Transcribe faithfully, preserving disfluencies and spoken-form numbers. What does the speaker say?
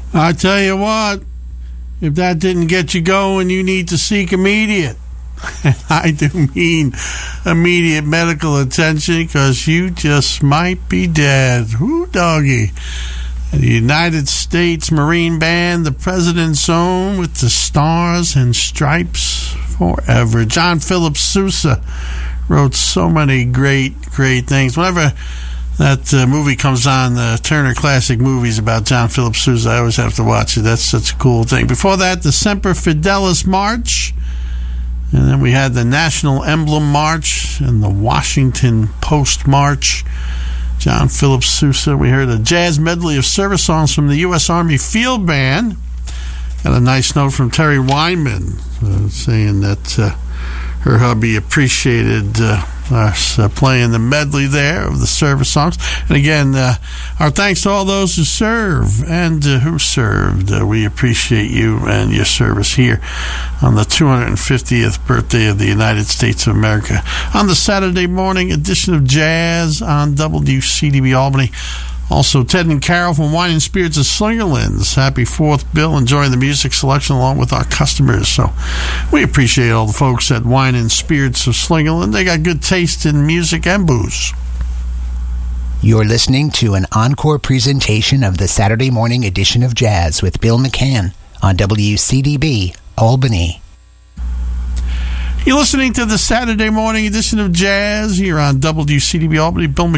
I tell you what, if that didn't get you going, you need to seek immediate. And I do mean immediate medical attention, because you just might be dead. Whoo, doggy. The United States Marine Band, the President's Own, with the Stars and Stripes Forever. John Philip Sousa wrote so many great, great things. Whenever that uh, movie comes on, the Turner Classic Movies about John Philip Sousa, I always have to watch it. That's such a cool thing. Before that, the Semper Fidelis March. And then we had the National Emblem March and the Washington Post March. John Philip Sousa. We heard a jazz medley of service songs from the U S Army Field Band. Got a nice note from Terry Weinman uh, saying that uh, her hubby appreciated uh, us uh, playing the medley there of the service songs. And again, uh, our thanks to all those who serve and uh, who served. Uh, we appreciate you and your service here on the two hundred fiftieth birthday of the United States of America. On the Saturday morning edition of Jazz on W C D B Albany. Also, Ted and Carol from Wine and Spirits of Slingerlands. Happy fourth, Bill. Enjoying the music selection along with our customers. So we appreciate all the folks at Wine and Spirits of Slingerland. They got good taste in music and booze. You're listening to an encore presentation of the Saturday morning edition of Jazz with Bill McCann on W C D B Albany. You're listening to the Saturday morning edition of Jazz here on W C D B Albany. Bill